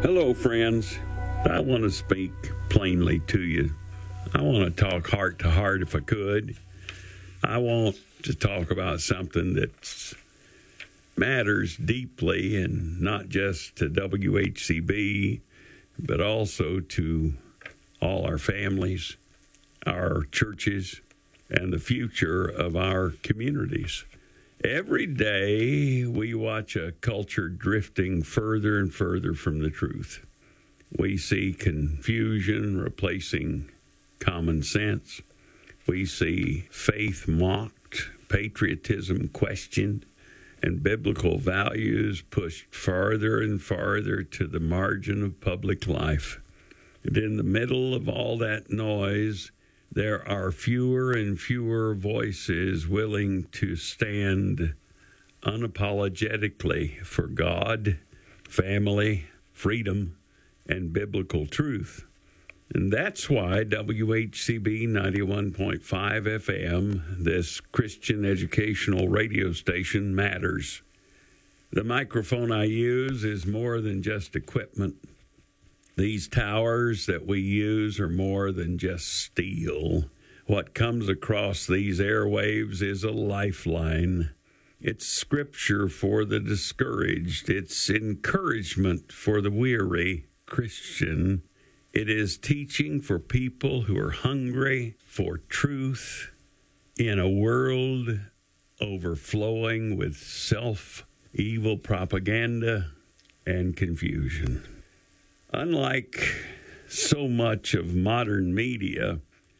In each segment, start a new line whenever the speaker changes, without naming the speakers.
Hello, friends. I want to speak plainly to you. I want to talk heart to heart if I could. I want to talk about something that matters deeply, and not just to WHCB, but also to all our families, our churches, and the future of our communities. Every day we watch a culture drifting further and further from the truth. We see confusion replacing common sense. We see faith mocked, patriotism questioned, and biblical values pushed farther and farther to the margin of public life. And in the middle of all that noise, there are fewer and fewer voices willing to stand unapologetically for God, family, freedom, and biblical truth. And that's why WHCB 91.5 FM, this Christian educational radio station, matters. The microphone I use is more than just equipment. These towers that we use are more than just steel. What comes across these airwaves is a lifeline. It's scripture for the discouraged. It's encouragement for the weary Christian. It is teaching for people who are hungry for truth in a world overflowing with evil propaganda and confusion. Unlike so much of modern media,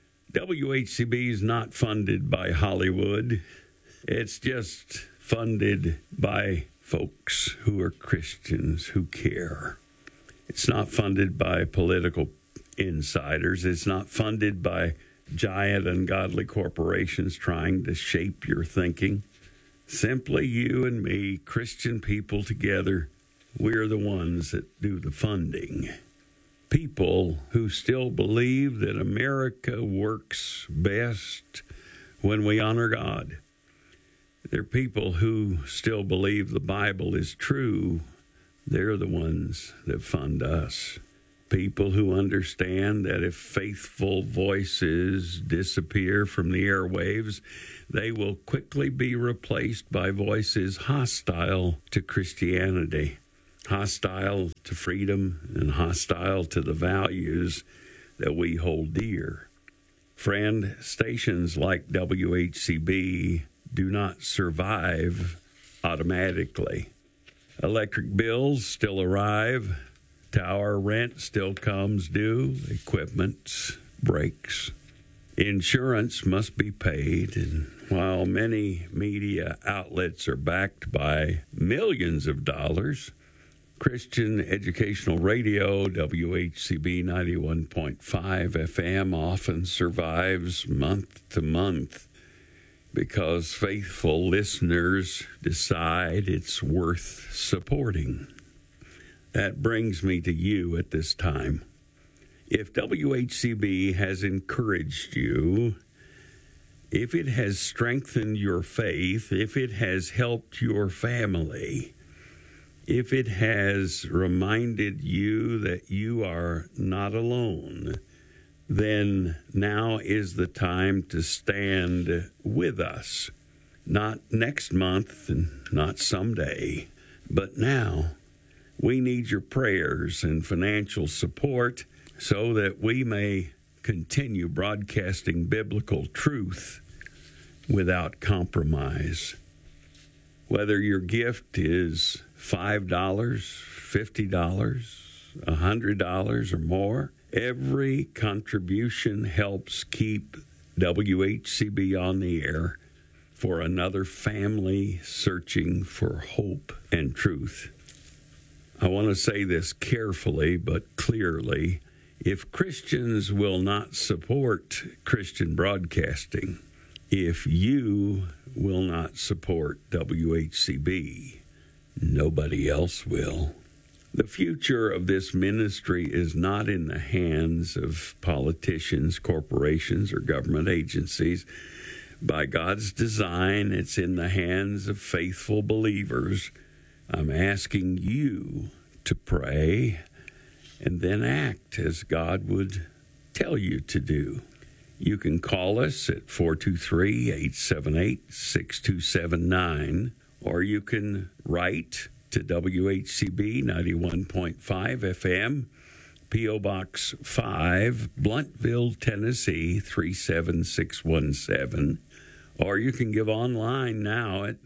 WHCB is not funded by Hollywood. It's just funded by folks who are Christians who care. It's not funded by political insiders. It's not funded by giant ungodly corporations trying to shape your thinking. Simply you and me, Christian people together, we're the ones that do the funding. People who still believe that America works best when we honor God. They're people who still believe the Bible is true. They're the ones that fund us. People who understand that if faithful voices disappear from the airwaves, they will quickly be replaced by voices hostile to Christianity, hostile to freedom, and hostile to the values that we hold dear. Friend, stations like WHCB do not survive automatically. Electric bills still arrive. Tower rent still comes due. Equipment breaks. Insurance must be paid. And while many media outlets are backed by millions of dollars, Christian Educational Radio, WHCB 91.5 FM, often survives month to month because faithful listeners decide it's worth supporting. That brings me to you at this time. If WHCB has encouraged you, if it has strengthened your faith, if it has helped your family, if it has reminded you that you are not alone, then now is the time to stand with us. Not next month and not someday, but now. We need your prayers and financial support so that we may continue broadcasting biblical truth without compromise. Whether your gift is $5, $50, $100 or more, every contribution helps keep WHCB on the air for another family searching for hope and truth. I want to say this carefully but clearly. If Christians will not support Christian broadcasting, if you will not support WHCB, nobody else will. The future of this ministry is not in the hands of politicians, corporations, or government agencies. By God's design, it's in the hands of faithful believers. I'm asking you to pray. and then act as God would tell you to do. You can call us at 423-878-6279, or you can write to WHCB 91.5 FM, P.O. Box 5, Bluntville, Tennessee 37617, or you can give online now at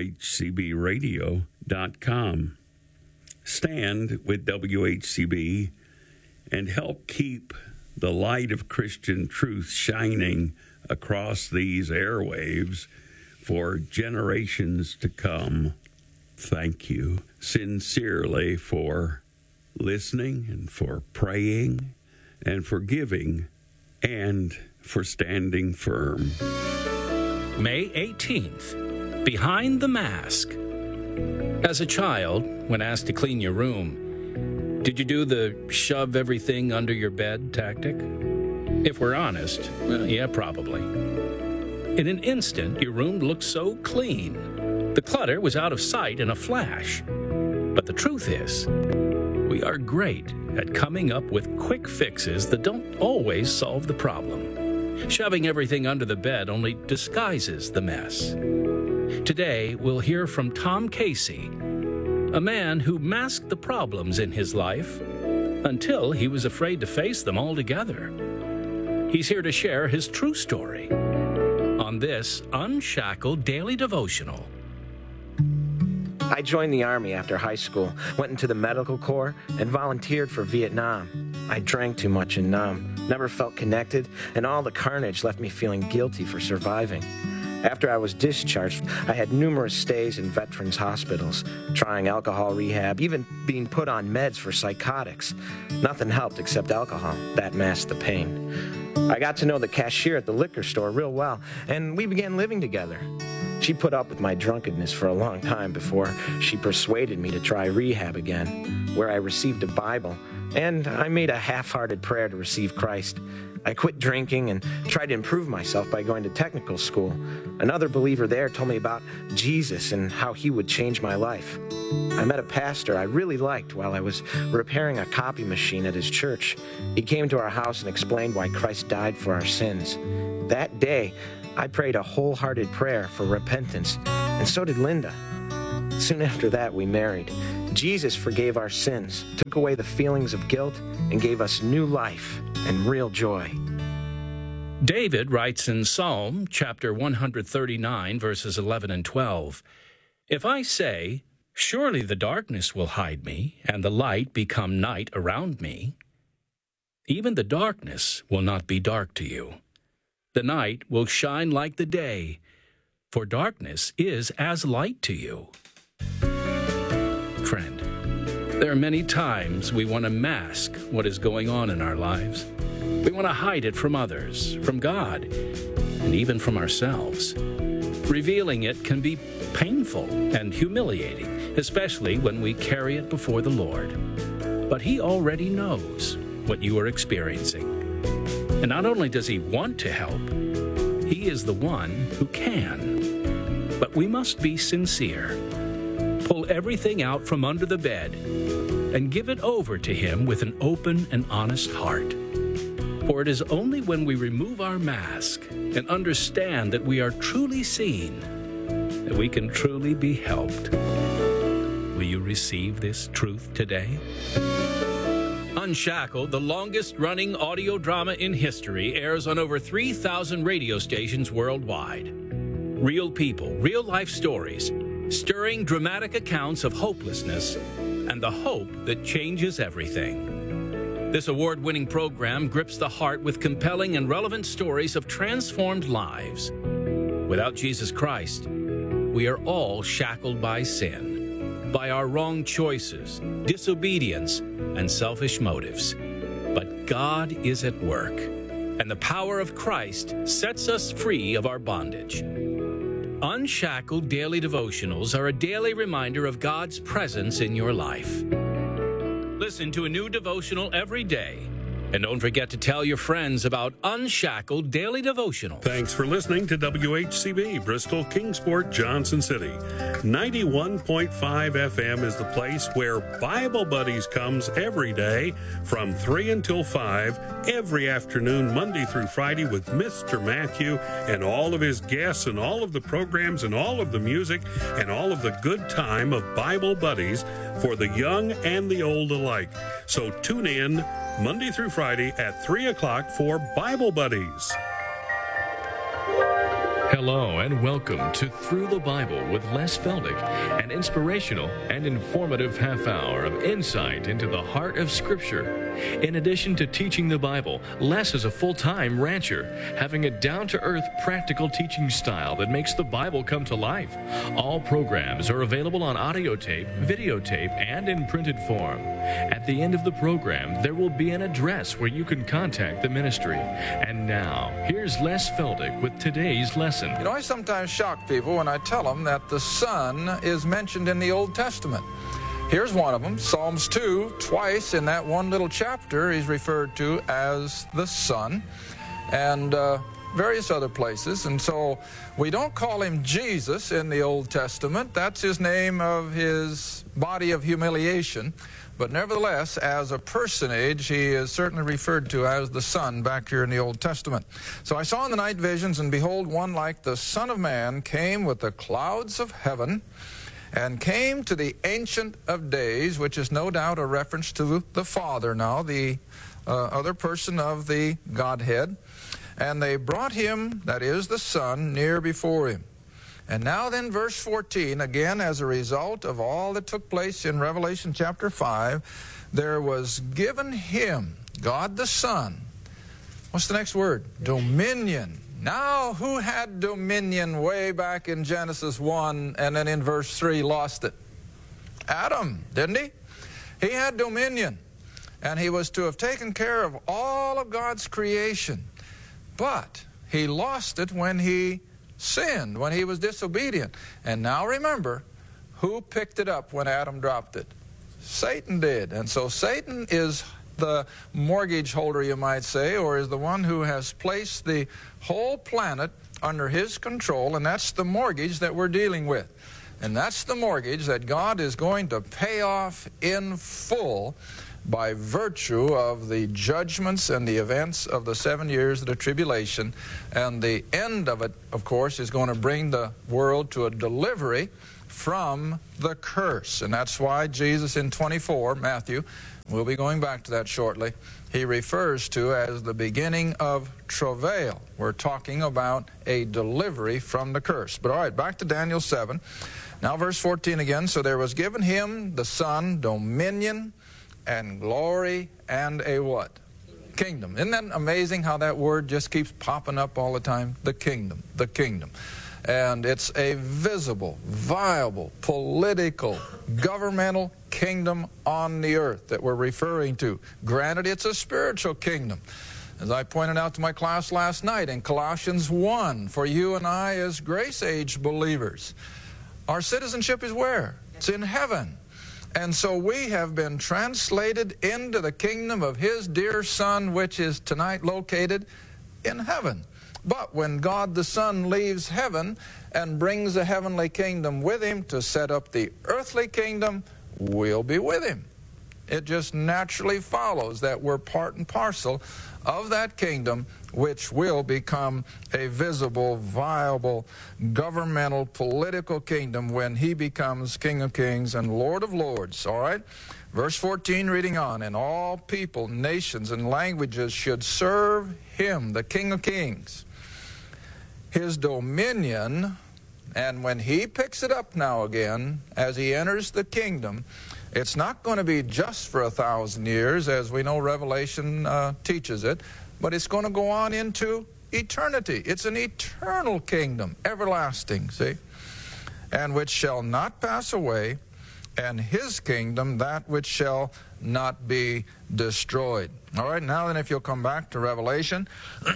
WHCBradio.com. Stand with WHCB and help keep the light of Christian truth shining across these airwaves for generations to come. Thank you sincerely for listening and for praying and for giving and for standing firm.
May 18th, Behind the Mask. As a child, when asked to clean your room, did you do the shove everything under your bed tactic? If we're honest, well, yeah, probably. In an instant, your room looked so clean. The clutter was out of sight in a flash. But the truth is, we are great at coming up with quick fixes that don't always solve the problem. Shoving everything under the bed only disguises the mess. Today, we'll hear from Tom Casey, a man who masked the problems in his life until he was afraid to face them altogether. He's here to share his true story on this Unshackled Daily Devotional.
I joined the Army after high school, went into the medical corps, and volunteered for Vietnam. I drank too much in Nam, never felt connected, and all the carnage left me feeling guilty for surviving. After I was discharged, I had numerous stays in veterans' hospitals, trying alcohol rehab, even being put on meds for psychotics. Nothing helped except alcohol. That masked the pain. I got to know the cashier at the liquor store real well, and we began living together. She put up with my drunkenness for a long time before she persuaded me to try rehab again, where I received a Bible, and I made a half-hearted prayer to receive Christ. I quit drinking and tried to improve myself by going to technical school. Another believer there told me about Jesus and how he would change my life. I met a pastor I really liked while I was repairing a copy machine at his church. He came to our house and explained why Christ died for our sins. That day, I prayed a wholehearted prayer for repentance, and so did Linda. Soon after that, we married. Jesus forgave our sins, took away the feelings of guilt, and gave us new life and real joy.
David writes in Psalm chapter 139, verses 11 and 12, "If I say, 'Surely the darkness will hide me, and the light become night around me,' even the darkness will not be dark to you. The night will shine like the day, for darkness is as light to you." Friend, there are many times we want to mask what is going on in our lives. We want to hide it from others, from God, and even from ourselves. Revealing it can be painful and humiliating, especially when we carry it before the Lord. But He already knows what you are experiencing. And not only does He want to help, He is the one who can. But we must be sincere. Pull everything out from under the bed and give it over to Him with an open and honest heart. For it is only when we remove our mask and understand that we are truly seen that we can truly be helped. Will you receive this truth today? Unshackled, the longest-running audio drama in history, airs on over 3,000 radio stations worldwide. Real people, real-life stories, stirring dramatic accounts of hopelessness and the hope that changes everything. This award-winning program grips the heart with compelling and relevant stories of transformed lives. Without Jesus Christ, we are all shackled by sin, by our wrong choices, disobedience, and selfish motives. But God is at work, and the power of Christ sets us free of our bondage. Unshackled Daily Devotionals are a daily reminder of God's presence in your life. Listen to a new devotional every day And don't forget to tell your friends about Unshackled Daily Devotional.
Thanks for listening to WHCB, Bristol, Kingsport, Johnson City. 91.5 FM is the place where Bible Buddies comes every day from 3 until 5, every afternoon, Monday through Friday, with Mr. Matthew and all of his guests and all of the programs and all of the music and all of the good time of Bible Buddies for the young and the old alike. So tune in Monday through Friday at 3 o'clock for Bible Buddies.
Hello and welcome to Through the Bible with Les Feldick, an inspirational and informative half hour of insight into the heart of Scripture. In addition to teaching the Bible, Les is a full-time rancher, having a down-to-earth, practical teaching style that makes the Bible come to life. All programs are available on audio tape, videotape, and in printed form. At the end of the program, there will be an address where you can contact the ministry. And now, here's Les Feldick with today's lesson.
You know, I sometimes shock people when I tell them that the Son is mentioned in the Old Testament. Here's one of them, Psalms 2, twice in that one little chapter he's referred to as the Son, and various other places. And so we don't call him Jesus in the Old Testament. That's his name of his body of humiliation. But nevertheless, as a personage, he is certainly referred to as the Son back here in the Old Testament. So I saw in the night visions, and behold, one like the Son of Man came with the clouds of heaven, and came to the Ancient of Days, which is no doubt a reference to the Father now, the other person of the Godhead. And they brought him, that is the Son, near before him. And now then, verse 14, again, as a result of all that took place in Revelation chapter 5, there was given him, God the Son, what's the next word? Dominion. Now, who had dominion way back in Genesis 1 and then in verse 3 lost it? Adam, didn't he? He had dominion, and he was to have taken care of all of God's creation. But he lost it when he sinned, when he was disobedient. And now remember, who picked it up when Adam dropped it? Satan did. And so Satan is the mortgage holder, you might say, or is the one who has placed the whole planet under his control, and that's the mortgage that we're dealing with. And that's the mortgage that God is going to pay off in full by virtue of the judgments and the events of the 7 years of the tribulation. And the end of it, of course, is going to bring the world to a delivery from the curse. And that's why Jesus in 24, Matthew, we'll be going back to that shortly, he refers to as the beginning of travail. We're talking about a delivery from the curse. But all right, back to Daniel 7. Now verse 14 again. So there was given him, the Son, dominion and glory and a what? Kingdom. Isn't that amazing how that word just keeps popping up all the time? The kingdom, the kingdom. And it's a visible, viable, political, governmental kingdom on the earth that we're referring to. Granted, it's a spiritual kingdom. As I pointed out to my class last night in Colossians 1, for you and I as grace-age believers, our citizenship is where? It's in heaven. And so we have been translated into the kingdom of his dear Son, which is tonight located in heaven. But when God the Son leaves heaven and brings the heavenly kingdom with him to set up the earthly kingdom, we'll be with him. It just naturally follows that we're part and parcel of that kingdom, which will become a visible, viable, governmental, political kingdom when he becomes King of Kings and Lord of Lords. All right? Verse 14, reading on, and all people, nations, and languages should serve him, the King of Kings. His dominion, and when he picks it up now again, as he enters the kingdom, it's not going to be just for 1,000 years, as we know Revelation teaches it, but it's going to go on into eternity. It's an eternal kingdom, everlasting, see? And which shall not pass away, and his kingdom, that which shall not be destroyed. All right, now then if you'll come back to Revelation,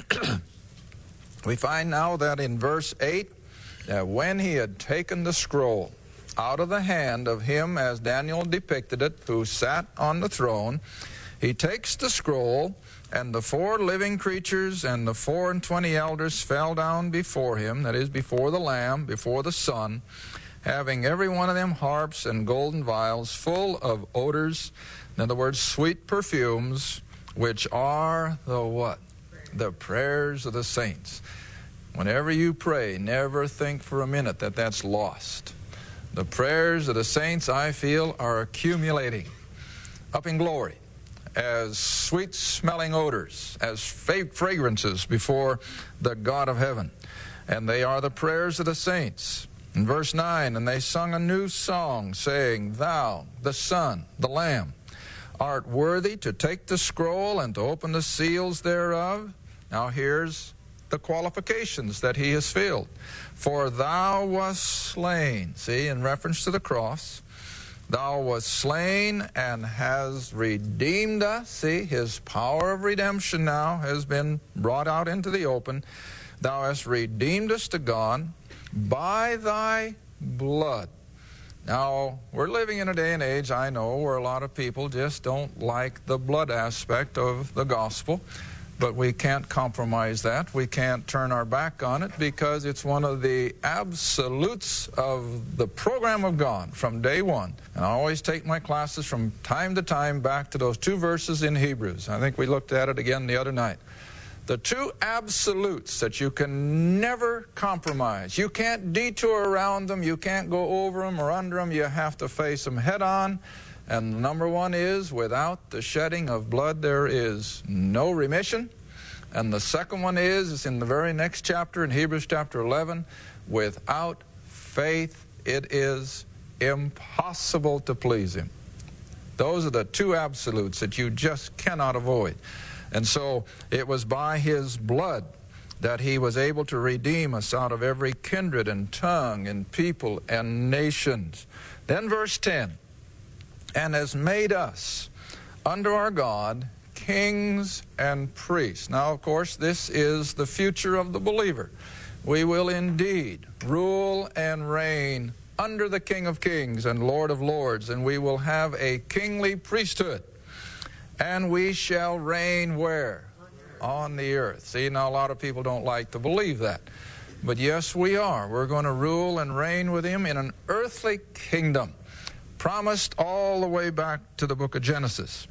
we find now that in verse 8, that when he had taken the scroll out of the hand of him, as Daniel depicted it, who sat on the throne, He takes the scroll, and the 4 living creatures and the 24 elders fell down before him, that is, before the Lamb, before the Son, having every one of them harps and golden vials full of odors, in other words, sweet perfumes, which are the what? The prayers of the saints. Whenever you pray, never think for a minute that that's lost. The prayers of the saints, I feel, are accumulating up in glory as sweet-smelling odors, as fragrances before the God of heaven. And they are the prayers of the saints. In verse 9, and they sung a new song, saying, Thou, the Son, the Lamb, art worthy to take the scroll and to open the seals thereof. Now here's the qualifications that he has filled. For thou wast slain, see, in reference to the cross, thou wast slain and hast redeemed us. See, his power of redemption now has been brought out into the open. Thou hast redeemed us to God by thy blood. Now, we're living in a day and age, I know, where a lot of people just don't like the blood aspect of the gospel. But we can't compromise that. We can't turn our back on it because it's one of the absolutes of the program of God from day one. And I always take my classes from time to time back to those 2 verses in Hebrews. I think we looked at it again the other night. The 2 absolutes that you can never compromise. You can't detour around them. You can't go over them or under them. You have to face them head on. And number 1 is, without the shedding of blood, there is no remission. And the second one is in the very next chapter, in Hebrews chapter 11, without faith, it is impossible to please him. Those are the 2 absolutes that you just cannot avoid. And so it was by his blood that he was able to redeem us out of every kindred and tongue and people and nations. Then verse 10. And has made us unto our God kings and priests. Now, of course, this is the future of the believer. We will indeed rule and reign under the King of Kings and Lord of Lords, and we will have a kingly priesthood. And we shall reign where? On the earth. See, now a lot of people don't like to believe that. But yes, we are. We're going to rule and reign with him in an earthly kingdom, promised all the way back to the book of Genesis.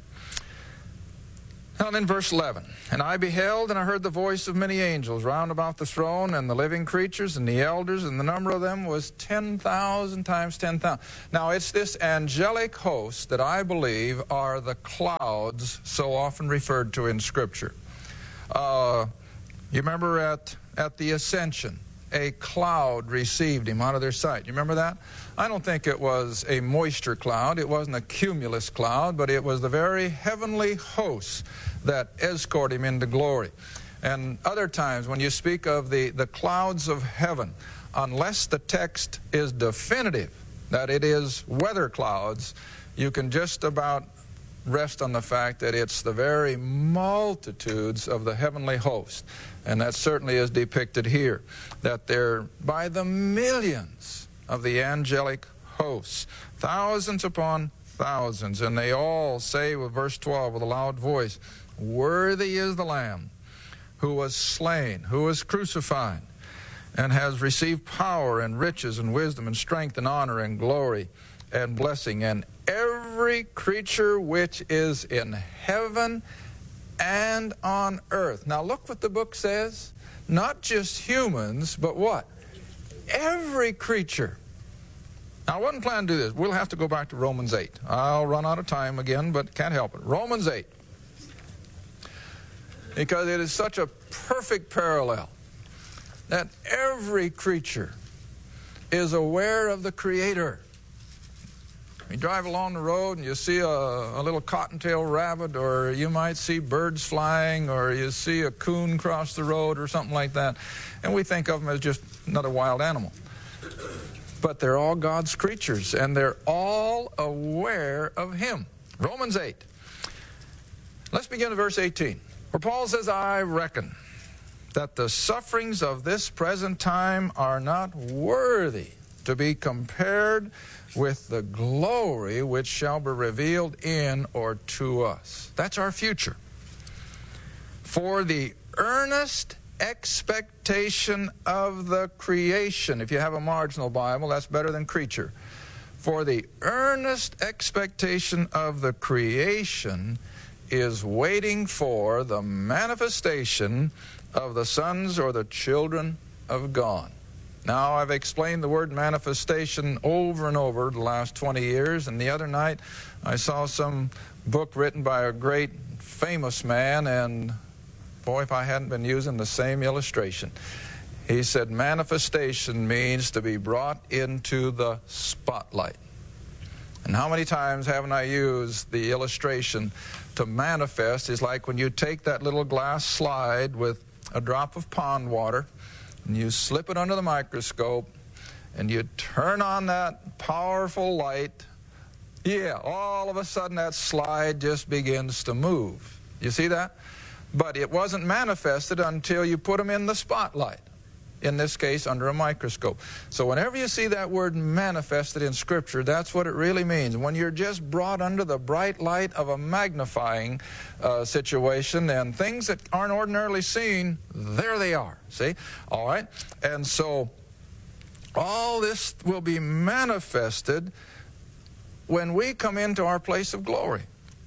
Now in verse 11, and I beheld, and I heard the voice of many angels round about the throne, and the living creatures, and the elders, and the number of them was 10,000 times 10,000. Now it's this angelic host that I believe are the clouds so often referred to in Scripture. You remember at the ascension, a cloud received him out of their sight. You remember that? I don't think it was a moisture cloud. It wasn't a cumulus cloud, but it was the very heavenly hosts that escort him into glory. And other times when you speak of the clouds of heaven, unless the text is definitive that it is weather clouds, you can just about rest on the fact that it's the very multitudes of the heavenly host. And that certainly is depicted here, that they're by the millions of the angelic hosts, thousands upon thousands, and they all say with verse 12 with a loud voice, Worthy is the Lamb who was slain, who was crucified, and has received power and riches and wisdom and strength and honor and glory and blessing. And every creature which is in heaven and on earth. Now look what the book says. Not just humans, but what? Every creature. Now I wasn't planning to do this. We'll have to go back to Romans 8. I'll run out of time again, but can't help it. Romans 8. Because it is such a perfect parallel that every creature is aware of the Creator. You drive along the road and you see a little cottontail rabbit, or you might see birds flying, or you see a coon cross the road or something like that, and we think of them as just another wild animal. But they're all God's creatures, and they're all aware of Him. Romans 8. Let's begin at verse 18, where Paul says, I reckon that the sufferings of this present time are not worthy to be compared with the glory which shall be revealed in or to us. That's our future. For the earnest expectation of the creation. If you have a marginal Bible, that's better than creature. For the earnest expectation of the creation is waiting for the manifestation of the sons or the children of God. Now, I've explained the word manifestation over and over the last 20 years, and the other night I saw some book written by a great famous man, and boy, if I hadn't been using the same illustration. He said manifestation means to be brought into the spotlight. And how many times haven't I used the illustration to manifest is like when you take that little glass slide with a drop of pond water, and you slip it under the microscope, and you turn on that powerful light. Yeah, all of a sudden that slide just begins to move. You see that? But it wasn't manifested until you put them in the spotlight. In this case, under a microscope. So whenever you see that word manifested in Scripture, that's what it really means. When you're just brought under the bright light of a magnifying situation, and things that aren't ordinarily seen, there they are. See? All right? And so all this will be manifested when we come into our place of glory.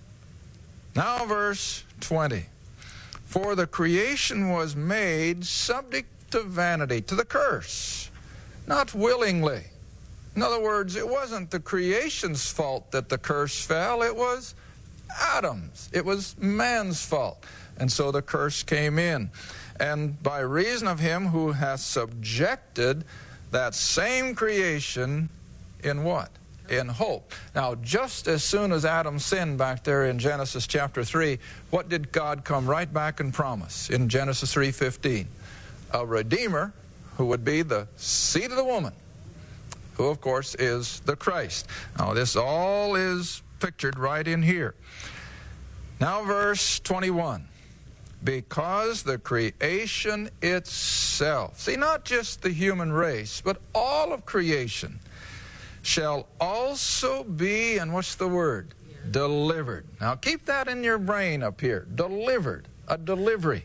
Now verse 20. For the creation was made subject to vanity, to the curse, not willingly. In other words, it wasn't the creation's fault that the curse fell, it was Adam's. It was man's fault. And so the curse came in. And by reason of him who hath subjected that same creation in what? In hope. Now, just as soon as Adam sinned back there in Genesis chapter 3, what did God come right back and promise in Genesis 3:15? A Redeemer who would be the seed of the woman, who of course is the Christ. Now this all is pictured right in here. Now verse 21. Because the creation itself, see, not just the human race, but all of creation shall also be, and what's the word? Delivered. Now keep that in your brain up here. Delivered. A delivery.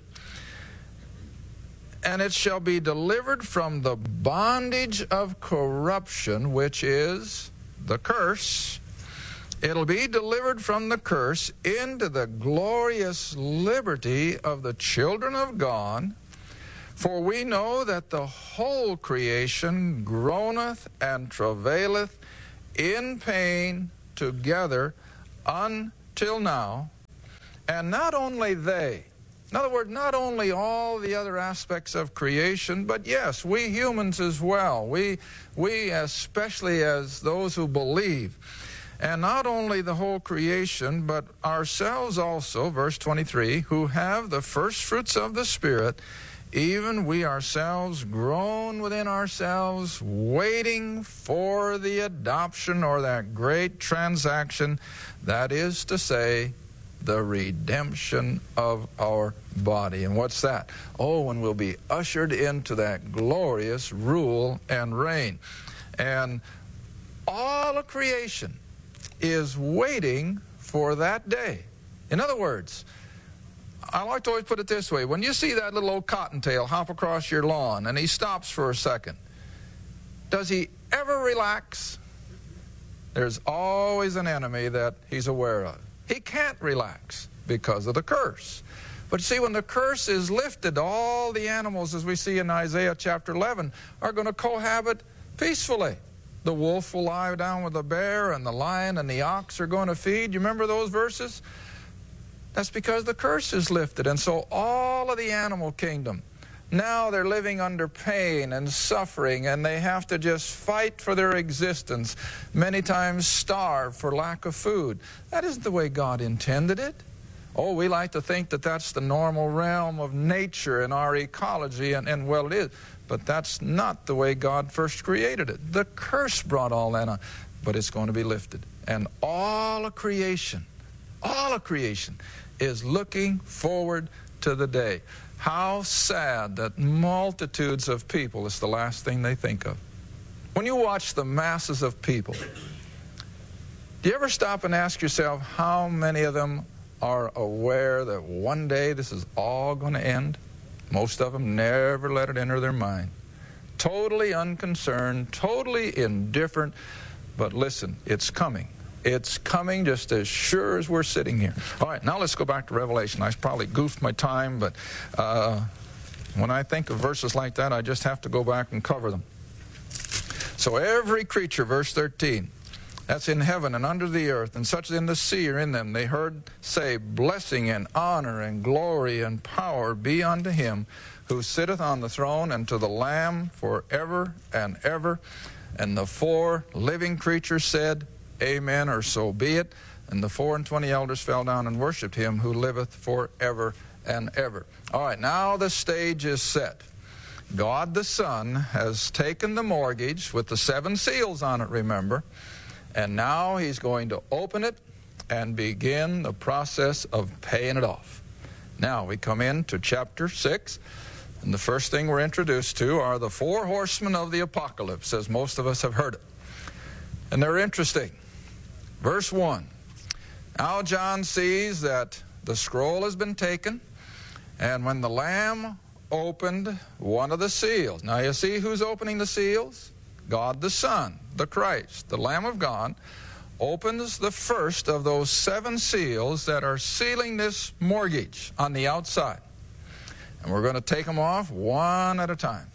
And it shall be delivered from the bondage of corruption, which is the curse. It'll be delivered from the curse into the glorious liberty of the children of God. For we know that the whole creation groaneth and travaileth in pain together until now. And not only they, in other words, not only all the other aspects of creation, but yes, we humans as well. We especially as those who believe. And not only the whole creation, but ourselves also, verse 23, who have the first fruits of the Spirit, even we ourselves groan within ourselves, waiting for the adoption, or that great transaction, that is to say, the redemption of our body. And what's that? Oh, when we'll be ushered into that glorious rule and reign. And all of creation is waiting for that day. In other words, I like to always put it this way. When you see that little old cottontail hop across your lawn and he stops for a second, does he ever relax? There's always an enemy that he's aware of. He can't relax because of the curse. But see, when the curse is lifted, all the animals, as we see in Isaiah chapter 11, are going to cohabit peacefully. The wolf will lie down with the bear, and the lion and the ox are going to feed. You remember those verses? That's because the curse is lifted. And so all of the animal kingdom, now they're living under pain and suffering, and they have to just fight for their existence, many times starve for lack of food. That isn't the way God intended it. Oh, we like to think that that's the normal realm of nature and our ecology, and well, it is. But that's not the way God first created it. The curse brought all that on. But it's going to be lifted. And all of creation is looking forward to the day. How sad that multitudes of people, it's the last thing they think of. When you watch the masses of people, do you ever stop and ask yourself how many of them are aware that one day this is all going to end? Most of them never let it enter their mind. Totally unconcerned, totally indifferent. But listen, it's coming. It's coming just as sure as we're sitting here. All right, now let's go back to Revelation. I probably goofed my time, but when I think of verses like that, I just have to go back and cover them. So every creature, verse 13, that's in heaven and under the earth, and such in the sea are in them, they heard say, blessing and honor and glory and power be unto him who sitteth on the throne and to the Lamb forever and ever. And the 4 living creatures said, Amen, or so be it. And the 24 elders fell down and worshipped him who liveth forever and ever. All right, now the stage is set. God the Son has taken the mortgage with the 7 seals on it, remember, and now he's going to open it and begin the process of paying it off. Now we come into chapter 6, and the first thing we're introduced to are the 4 horsemen of the apocalypse, as most of us have heard it. And they're interesting. Verse 1, now John sees that the scroll has been taken, and when the Lamb opened one of the seals. Now you see who's opening the seals? God the Son, the Christ, the Lamb of God, opens the first of those 7 seals that are sealing this mortgage on the outside. And we're going to take them off one at a time.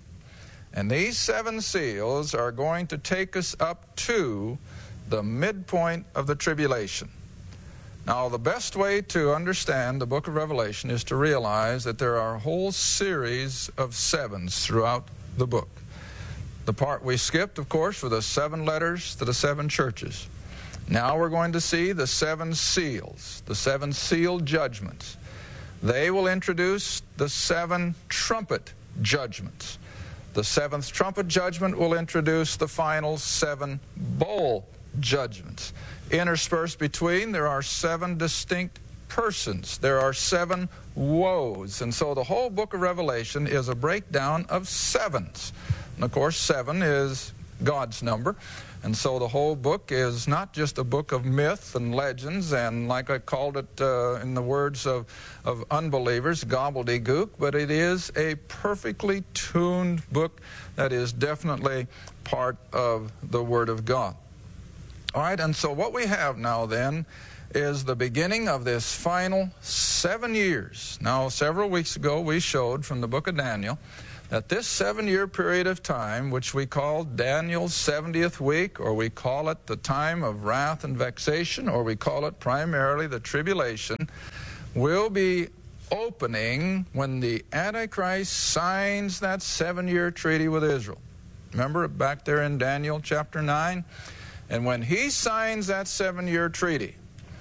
And these 7 seals are going to take us up to the midpoint of the tribulation. Now, the best way to understand the book of Revelation is to realize that there are a whole series of 7s throughout the book. The part we skipped, of course, were the 7 letters to the 7 churches. Now we're going to see the 7 seals, the 7 sealed judgments. They will introduce the 7 trumpet judgments. The 7th trumpet judgment will introduce the final 7 bowl judgments. Interspersed between, there are 7 distinct persons. There are 7 woes. And so the whole book of Revelation is a breakdown of 7s. And of course, 7 is God's number. And so the whole book is not just a book of myth and legends and, like I called it in the words of unbelievers, gobbledygook, but it is a perfectly tuned book that is definitely part of the Word of God. All right, and so what we have now then is the beginning of this final 7 years. Now, several weeks ago we showed from the book of Daniel that this 7-year period of time, which we call Daniel's 70th week, or we call it the time of wrath and vexation, or we call it primarily the tribulation, will be opening when the Antichrist signs that 7-year treaty with Israel. Remember back there in Daniel chapter 9? And when he signs that 7-year treaty,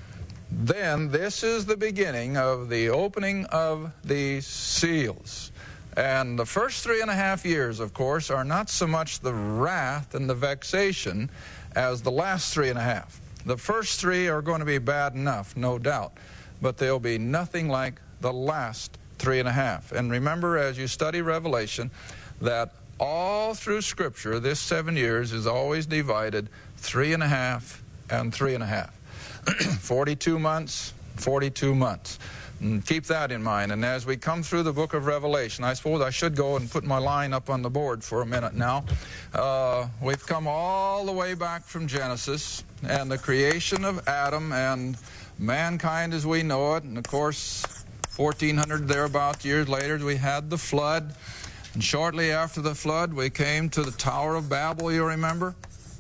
then this is the beginning of the opening of the seals. And the first 3.5 years, of course, are not so much the wrath and the vexation as the last 3.5. The first 3 are going to be bad enough, no doubt, but they'll be nothing like the last 3.5. And remember, as you study Revelation, that all through Scripture, this 7 years is always divided 3.5 and 3.5. 42 months, 42 months. And keep that in mind. And as we come through the book of Revelation, I suppose I should go and put my line up on the board for a minute now. We've come all the way back from Genesis and the creation of Adam and mankind as we know it. And of course, 1400 thereabout years later, we had the flood. And shortly after the flood, we came to the Tower of Babel, you remember?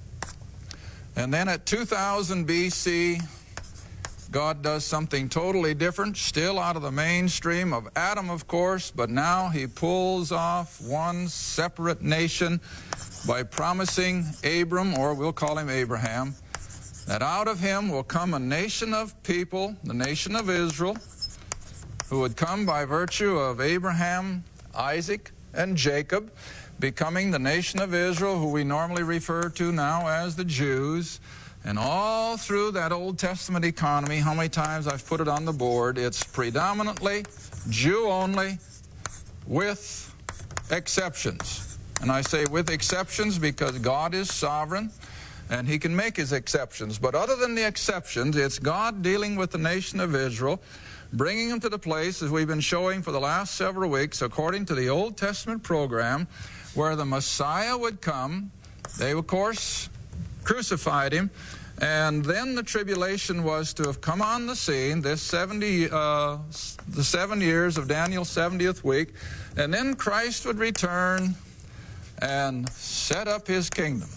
And then at 2000 BC, God does something totally different, still out of the mainstream of Adam, of course, but now he pulls off one separate nation by promising Abram, or we'll call him Abraham, that out of him will come a nation of people, the nation of Israel, who would come by virtue of Abraham, Isaac, and Jacob, becoming the nation of Israel, who we normally refer to now as the Jews. And all through that Old Testament economy, how many times I've put it on the board, it's predominantly Jew only with exceptions. And I say with exceptions because God is sovereign and he can make his exceptions. But other than the exceptions, it's God dealing with the nation of Israel, bringing them to the place, as we've been showing for the last several weeks, according to the Old Testament program, where the Messiah would come. They, of course, crucified him. And then the tribulation was to have come on the scene, the 7 years of Daniel's 70th week, and then Christ would return and set up his kingdom.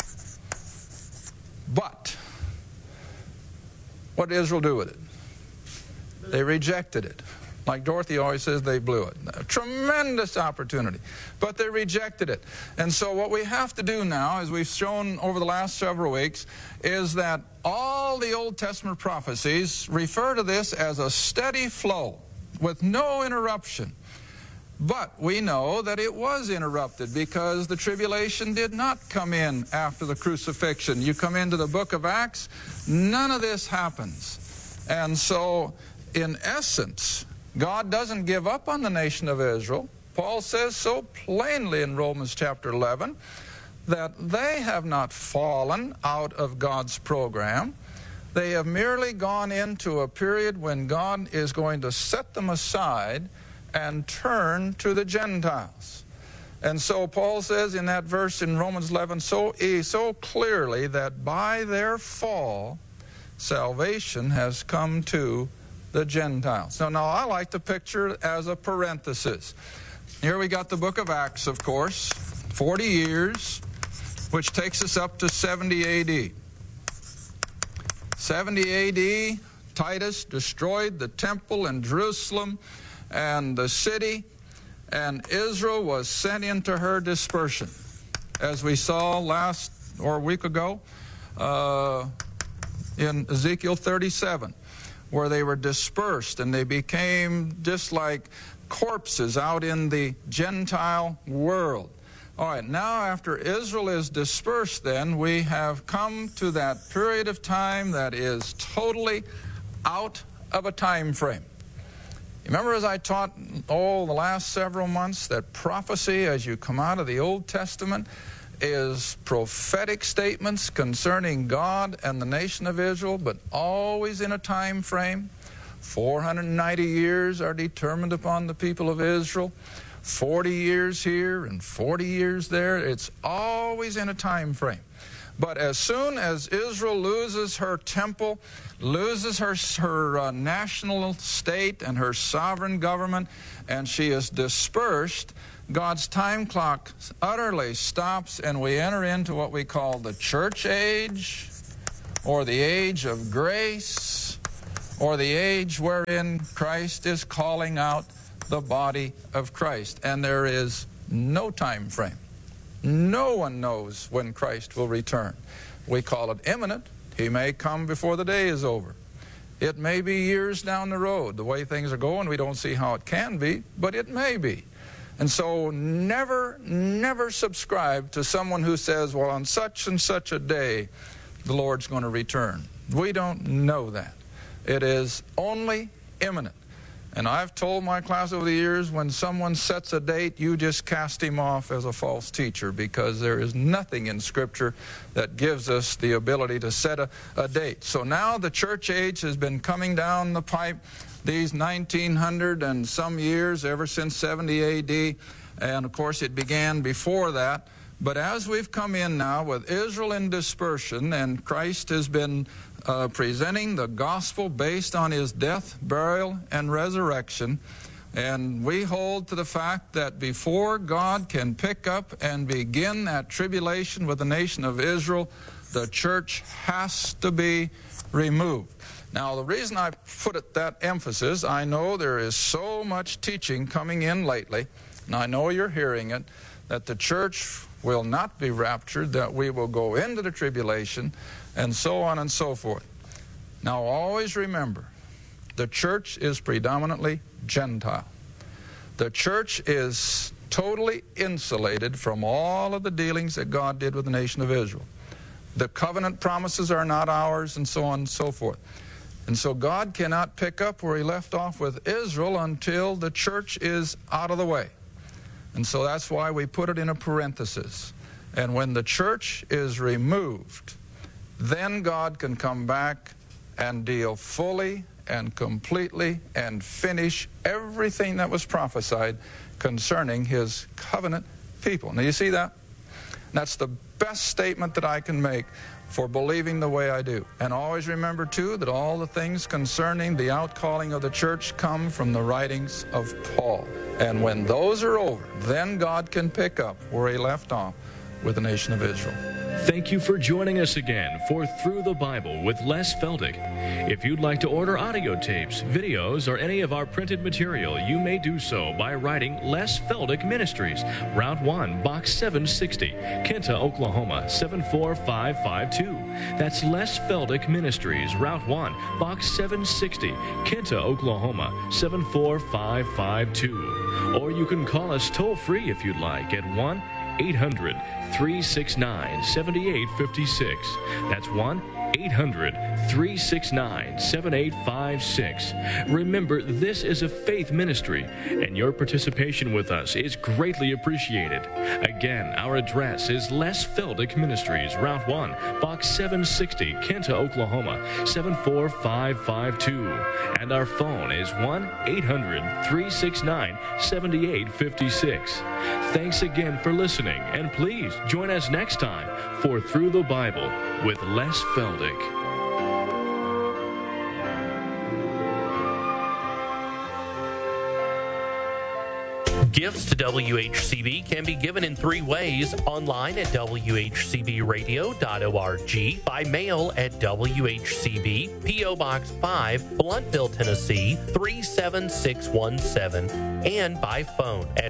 But what did Israel do with it? They rejected it. Like Dorothy always says, they blew it. A tremendous opportunity. But they rejected it. And so what we have to do now, as we've shown over the last several weeks, is that all the Old Testament prophecies refer to this as a steady flow with no interruption. But we know that it was interrupted because the tribulation did not come in after the crucifixion. You come into the book of Acts, none of this happens. And so, in essence, God doesn't give up on the nation of Israel. Paul says so plainly in Romans chapter 11 that they have not fallen out of God's program. They have merely gone into a period when God is going to set them aside and turn to the Gentiles. And so Paul says in that verse in Romans 11 so clearly that by their fall, salvation has come to the Gentiles. So now I like to picture it as a parenthesis. Here we got the book of Acts, of course, 40 years, which takes us up to 70 A.D. 70 A.D., Titus destroyed the temple in Jerusalem and the city, and Israel was sent into her dispersion, as we saw last or a week ago in Ezekiel 37. Where they were dispersed and they became just like corpses out in the Gentile world. All right, now after Israel is dispersed, then we have come to that period of time that is totally out of a time frame. Remember, as I taught the last several months, that prophecy as you come out of the Old Testament is prophetic statements concerning God and the nation of Israel, but always in a time frame. 490 years are determined upon the people of Israel. 40 years here and 40 years there. It's always in a time frame. But as soon as Israel loses her temple, loses her national state and her sovereign government, and she is dispersed, God's time clock utterly stops, and we enter into what we call the church age, or the age of grace, or the age wherein Christ is calling out the body of Christ. And there is no time frame. No one knows when Christ will return. We call it imminent. He may come before the day is over. It may be years down the road. The way things are going, we don't see how it can be, but it may be. And so never subscribe to someone who says, well, on such and such a day, the Lord's going to return. We don't know that. It is only imminent. And I've told my class over the years, when someone sets a date, you just cast him off as a false teacher, because there is nothing in Scripture that gives us the ability to set a date. So now the church age has been coming down the pipe these 1900 and some years, ever since 70 A.D., and of course it began before that. But as we've come in now with Israel in dispersion, and Christ has been presenting the gospel based on his death, burial, and resurrection, and we hold to the fact that before God can pick up and begin that tribulation with the nation of Israel, the church has to be removed. Now, the reason I put it that emphasis, I know there is so much teaching coming in lately, and I know you're hearing it, that the church will not be raptured, that we will go into the tribulation, and so on and so forth. Now, always remember, the church is predominantly Gentile. The church is totally insulated from all of the dealings that God did with the nation of Israel. The covenant promises are not ours, and so on and so forth. And so God cannot pick up where he left off with Israel until the church is out of the way. And so that's why we put it in a parenthesis. And when the church is removed, then God can come back and deal fully and completely and finish everything that was prophesied concerning his covenant people. Now you see that? That's the best statement that I can make for believing the way I do. And always remember, too, that all the things concerning the outcalling of the church come from the writings of Paul. And when those are over, then God can pick up where he left off with the nation of Israel.
Thank you for joining us again for Through the Bible with Les Feldick. If you'd like to order audio tapes, videos, or any of our printed material, you may do so by writing Les Feldick Ministries, Route 1, Box 760, Kenta, Oklahoma, 74552. That's Les Feldick Ministries, Route 1, Box 760, Kenta, Oklahoma, 74552. Or you can call us toll-free if you'd like at 1-800-369-7856. That's 1-800-369-7856. Remember, this is a faith ministry, and your participation with us is greatly appreciated. Again, our address is Les Feldick Ministries, Route 1, Box 760, Kenta, Oklahoma, 74552. And our phone is 1-800-369-7856. Thanks again for listening, and please join us next time for Through the Bible with Les Feldick.
Gifts to WHCB can be given in 3 ways: online at WHCBradio.org, by mail at WHCB, P.O. Box 5, Blountville, Tennessee 37617, and by phone at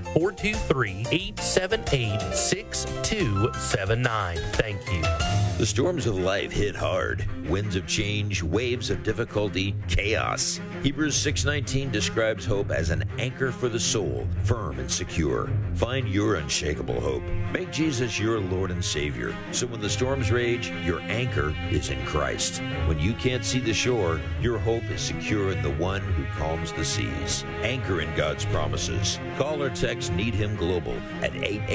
423-878-6279. Thank you.
The storms of life hit hard. Winds of change, waves of difficulty, chaos. Hebrews 6:19 describes hope as an anchor for the soul, firm and secure. Find your unshakable hope. Make Jesus your Lord and Savior, so when the storms rage, your anchor is in Christ. When you can't see the shore, your hope is secure in the one who calms the seas. Anchor in God's promises. Call or text Need Him Global at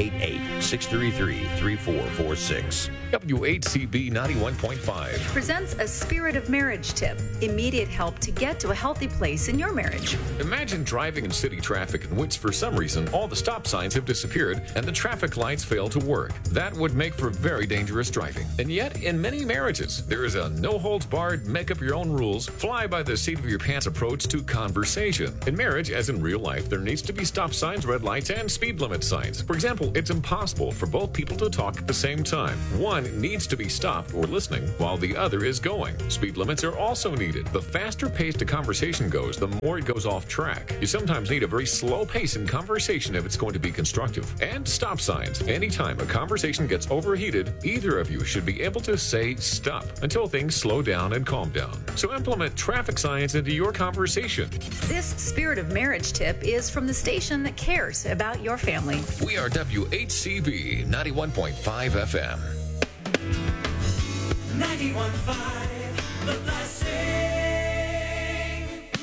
888-633-3446.
WHCB 91.5
presents a Spirit of Marriage tip. Immediate help to get to a healthy place in your marriage.
Imagine driving in city traffic in which, for some reason, all the stop signs have disappeared and the traffic lights fail to work. That would make for very dangerous driving. And yet, in many marriages, there is a no-holds-barred, make-up-your-own-rules, fly-by-the-seat-of-your-pants approach to conversation. In marriage, as in real life, there needs to be stop signs, red lights, and speed limit signs. For example, it's impossible for both people to talk at the same time. One needs to be stopped or listening while the other is going. Speed limits are also needed. The faster paced a conversation goes, the more it goes off track. You sometimes need a very slow pace in conversation if it's going to be constructive. And stop signs. Anytime a conversation gets overheated, either of you should be able to say stop until things slow down and calm down. So implement traffic signs into your conversation.
This Spirit of Marriage tip is from the station that cares about your family.
We are WHCB 91.5 FM.
91.5, The Blessing.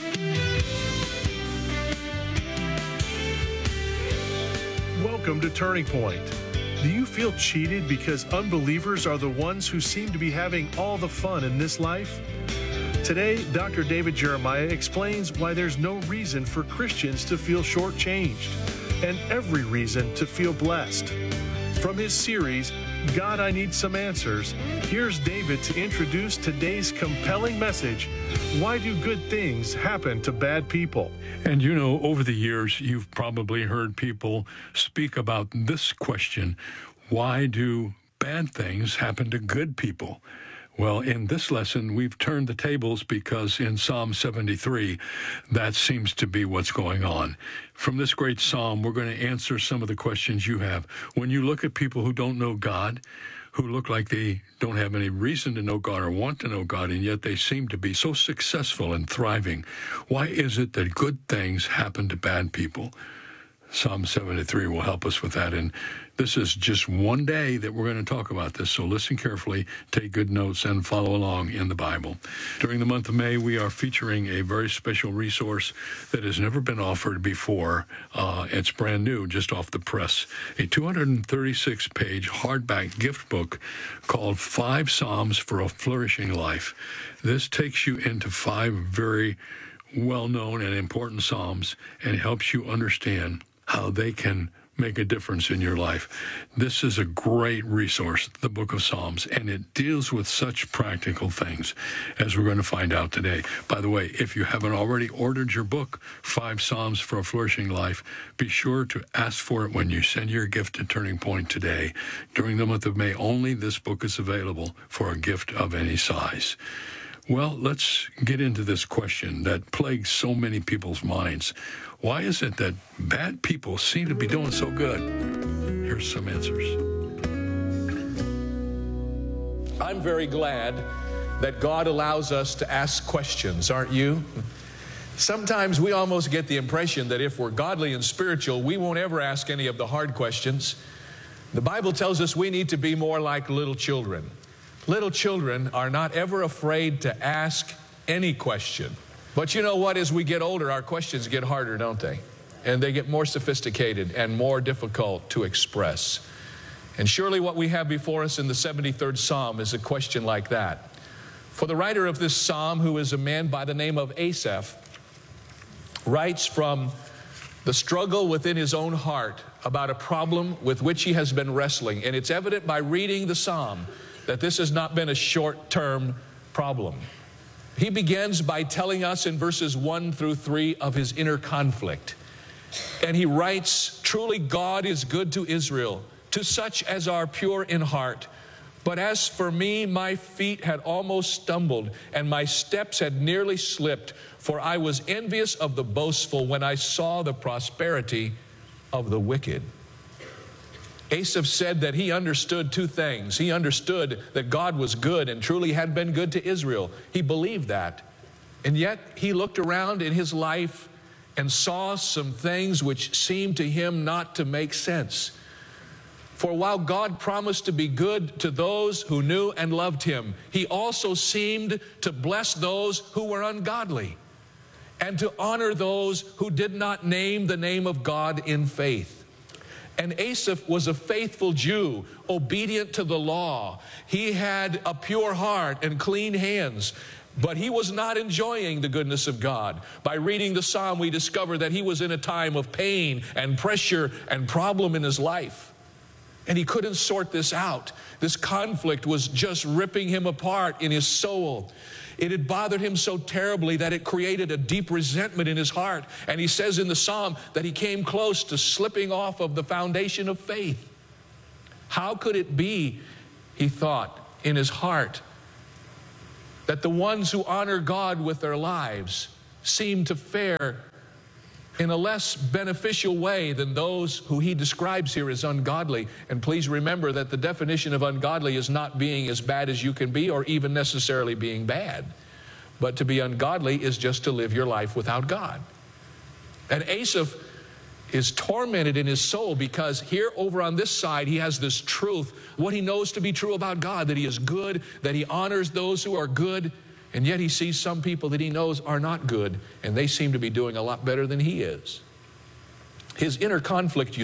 Welcome to Turning Point. Do you feel cheated because unbelievers are the ones who seem to be having all the fun in this life? Today, Dr. David Jeremiah explains why there's no reason for Christians to feel shortchanged and every reason to feel blessed. From his series, God, I Need Some Answers, here's David to introduce today's compelling message, Why Do Good Things Happen to Bad People?
And you know, over the years, you've probably heard people speak about this question, why do bad things happen to good people? Well, in this lesson, we've turned the tables because in Psalm 73, that seems to be what's going on. From this great psalm, we're going to answer some of the questions you have. When you look at people who don't know God, who look like they don't have any reason to know God or want to know God, and yet they seem to be so successful and thriving, why is it that good things happen to bad people? Psalm 73 will help us with that. And this is just one day that we're going to talk about this. So listen carefully, take good notes, and follow along in the Bible. During the month of May, we are featuring a very special resource that has never been offered before. It's brand new, just off the press. A 236-page hardback gift book called 5 Psalms for a Flourishing Life. This takes you into 5 very well-known and important Psalms and helps you understand how they can make a difference in your life. This is a great resource, the Book of Psalms, and it deals with such practical things, as we're going to find out today. By the way, if you haven't already ordered your book, 5 Psalms for a Flourishing Life, be sure to ask for it when you send your gift to Turning Point today. During the month of May only, this book is available for a gift of any size. Well, let's get into this question that plagues so many people's minds. Why is it that bad people seem to be doing so good? Here's some answers.
I'm very glad that God allows us to ask questions, aren't you? Sometimes we almost get the impression that if we're godly and spiritual, we won't ever ask any of the hard questions. The Bible tells us we need to be more like little children. Little children are not ever afraid to ask any question. But you know what? As we get older, our questions get harder, don't they? And they get more sophisticated and more difficult to express. And surely what we have before us in the 73rd Psalm is a question like that. For the writer of this psalm, who is a man by the name of Asaph, writes from the struggle within his own heart about a problem with which he has been wrestling. And it's evident by reading the psalm that this has not been a short-term problem. He begins by telling us in verses 1 through 3 of his inner conflict. And he writes, "Truly God is good to Israel, to such as are pure in heart. But as for me, my feet had almost stumbled, and my steps had nearly slipped, for I was envious of the boastful when I saw the prosperity of the wicked." Asaph said that he understood 2 things. He understood that God was good and truly had been good to Israel. He believed that. And yet he looked around in his life and saw some things which seemed to him not to make sense. For while God promised to be good to those who knew and loved him, he also seemed to bless those who were ungodly and to honor those who did not name the name of God in faith. And Asaph was a faithful Jew, obedient to the law. He had a pure heart and clean hands, but he was not enjoying the goodness of God. By reading the psalm, we discover that he was in a time of pain and pressure and problem in his life. And he couldn't sort this out. This conflict was just ripping him apart in his soul. It had bothered him so terribly that it created a deep resentment in his heart. And he says in the psalm that he came close to slipping off of the foundation of faith. How could it be, he thought in his heart, that the ones who honor God with their lives seem to fare in a less beneficial way than those who he describes here as ungodly? And please remember that the definition of ungodly is not being as bad as you can be or even necessarily being bad. But to be ungodly is just to live your life without God. And Asaph is tormented in his soul because here over on this side he has this truth, what he knows to be true about God, that he is good, that he honors those who are good. And yet he sees some people that he knows are not good, and they seem to be doing a lot better than he is. His inner conflict, you